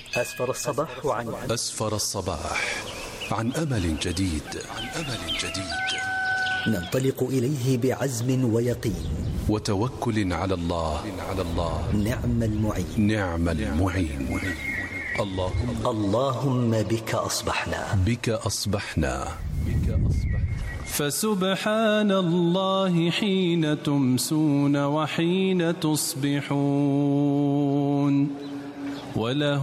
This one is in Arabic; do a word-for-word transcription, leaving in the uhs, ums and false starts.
أسفر الصباح عن أسفر الصباح عن أمل جديد. عن أمل جديد ننطلق إليه بعزم ويقين وتوكل على الله. على الله نعم المعين. نعم المعين. اللهم اللهم بك أصبحنا. بك أصبحنا. بك أصبحنا. فسبحان الله حين تمسون وحين تصبحون وله